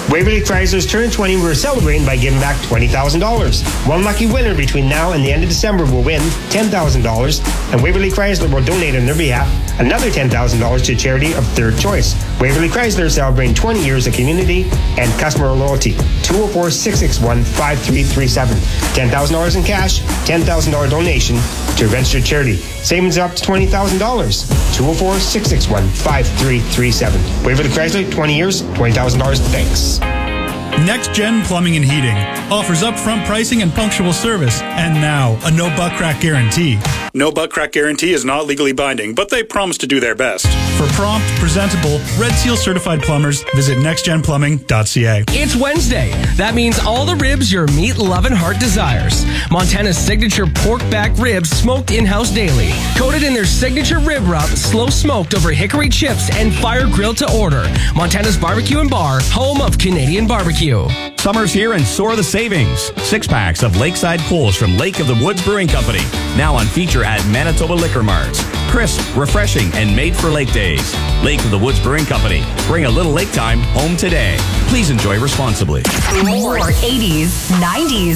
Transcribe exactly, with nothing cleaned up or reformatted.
Waverly Chrysler's Turn twenty we're celebrating by giving back twenty thousand dollars. One lucky winner between now and the end of December will win ten thousand dollars, and Waverly Chrysler will donate on their behalf another ten thousand dollars to charity of Third Choice. Waverly Chrysler celebrating twenty years of community and customer loyalty. two oh four, six six one, five three three seven. ten thousand dollars in cash, ten thousand dollars donation to a registered charity. Savings up to twenty thousand dollars. two oh four, six six one, five three three seven. Waverly Chrysler, twenty years, twenty thousand dollars. Thanks. Next Gen Plumbing and Heating offers upfront pricing and punctual service, and now a no butt crack guarantee. No butt crack guarantee is not legally binding, but they promise to do their best. For prompt, presentable, Red Seal certified plumbers, visit next gen plumbing dot c a. It's Wednesday. That means all the ribs your meat-loving heart desires. Montana's signature pork back ribs smoked in-house daily. Coated in their signature rib rub, slow smoked over hickory chips and fire grilled to order. Montana's Barbecue and Bar, home of Canadian barbecue. Summer's here and so are the savings. Six packs of Lakeside Pools from Lake of the Woods Brewing Company. Now on feature at Manitoba Liquor Marts. Crisp, refreshing, and made for lake days. Lake of the Woods Brewing Company. Bring a little lake time home today. Please enjoy responsibly. More eighties, nineties,